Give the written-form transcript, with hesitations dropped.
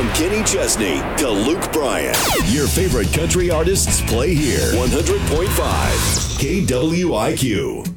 Kenny Chesney to Luke Bryan. Your favorite country artists play here. 100.5 KWIQ.